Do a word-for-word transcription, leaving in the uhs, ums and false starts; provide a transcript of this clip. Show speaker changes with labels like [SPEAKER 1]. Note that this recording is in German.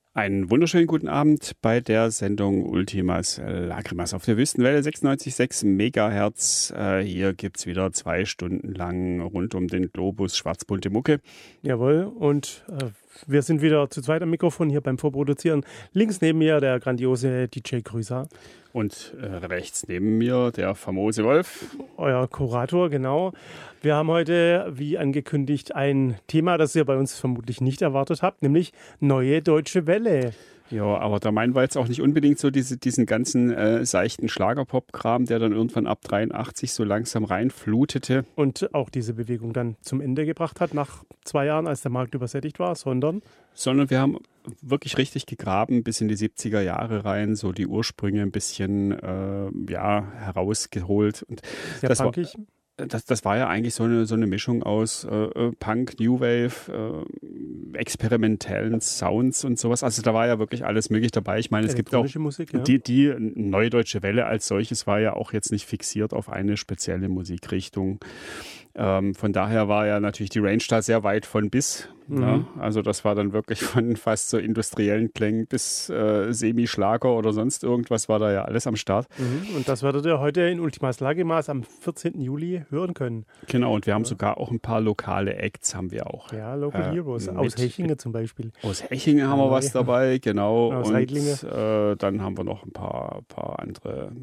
[SPEAKER 1] Einen wunderschönen guten Abend bei der Sendung Ultimas Lagrimas auf der Wüstenwelle sechsundneunzig Komma sechs Megahertz. Äh, hier gibt's wieder zwei Stunden lang rund um den Globus schwarzbunte Mucke.
[SPEAKER 2] Jawohl, und äh, wir sind wieder zu zweit am Mikrofon hier beim Vorproduzieren. Links neben mir der grandiose D J Grüßer.
[SPEAKER 1] Und äh, rechts neben mir der famose Wolf.
[SPEAKER 2] Euer Kurator, genau. Wir haben heute, wie angekündigt, ein Thema, das ihr bei uns vermutlich nicht erwartet habt, nämlich Neue Deutsche Welle.
[SPEAKER 1] Ja, aber da meinen wir jetzt auch nicht unbedingt so diese, diesen ganzen äh, seichten Schlagerpop-Kram, der dann irgendwann ab dreiundachtzig so langsam reinflutete.
[SPEAKER 2] Und auch diese Bewegung dann zum Ende gebracht hat, nach zwei Jahren, als der Markt übersättigt war, sondern...
[SPEAKER 1] Sondern wir haben wirklich richtig gegraben bis in die siebziger Jahre rein, so die Ursprünge ein bisschen äh, ja, herausgeholt. Und
[SPEAKER 2] Sehr
[SPEAKER 1] das
[SPEAKER 2] punkig.
[SPEAKER 1] War, das, das war ja eigentlich so eine, so eine Mischung aus äh, Punk, New Wave, äh, experimentellen Sounds und sowas. Also da war ja wirklich alles möglich dabei. Ich meine, es gibt auch
[SPEAKER 2] Musik, ja.
[SPEAKER 1] die, die Neue Deutsche Welle als solches war ja auch jetzt nicht fixiert auf eine spezielle Musikrichtung. Ähm, von daher war ja natürlich die Range da sehr weit von bis. Mhm. Ja, also das war dann wirklich von fast so industriellen Klängen bis äh, Semi-Schlager oder sonst irgendwas war da ja alles am Start.
[SPEAKER 2] Mhm. Und das werdet ihr heute in Ultimas Lagrimas am vierzehnten Juli hören können.
[SPEAKER 1] Genau, und wir haben
[SPEAKER 2] ja.
[SPEAKER 1] sogar auch ein paar lokale Acts haben wir auch.
[SPEAKER 2] Ja, Local
[SPEAKER 1] äh,
[SPEAKER 2] Heroes, aus Hechingen zum Beispiel.
[SPEAKER 1] Aus Hechingen haben wir was dabei, genau.
[SPEAKER 2] Aus
[SPEAKER 1] und
[SPEAKER 2] Heidlinge.
[SPEAKER 1] äh, dann haben wir noch ein paar, paar andere